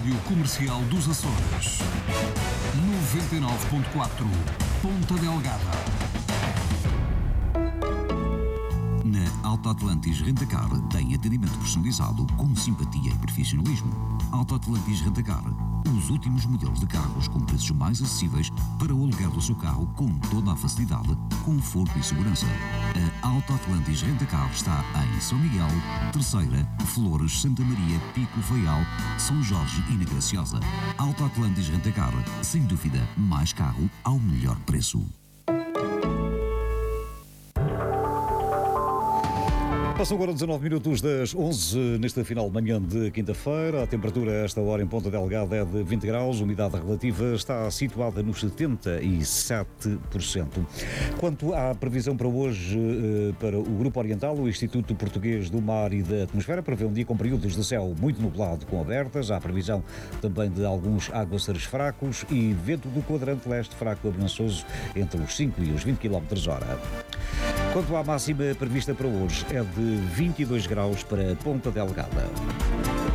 Rádio Comercial dos Açores. 99.4 Ponta Delgada. Na Alta Atlantis Rentacar tem atendimento personalizado com simpatia e profissionalismo. Alta Atlantis Rentacar, os últimos modelos de carros com preços mais acessíveis para o aluguer do seu carro com toda a facilidade, conforto e segurança. A Alta Atlantis Rentacar está em São Miguel, Terceira, Flores, Santa Maria, Pico, Faial, São Jorge e na Graciosa. Alta Atlantis Rentacar, sem dúvida, mais carro ao melhor preço. Passam agora 19 minutos das 11 nesta final de manhã de quinta-feira. A temperatura a esta hora em Ponta Delgada é de 20 graus. A umidade relativa está situada nos 77%. Quanto à previsão para hoje, para o Grupo Oriental, o Instituto Português do Mar e da Atmosfera prevê um dia com períodos de céu muito nublado com abertas. Há previsão também de alguns aguaceiros fracos e vento do quadrante leste fraco avançoso entre os 5 e os 20 km/h. Quanto à máxima prevista para hoje, é de 22 graus para Ponta Delgada.